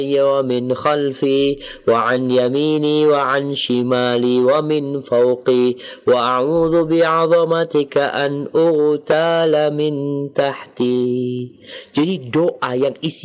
ومن خلفي وعن يميني وعن شمالي ومن فوقي وأعوذ بعظمتك أن أغتال من تحتي. Jadi doa yang isi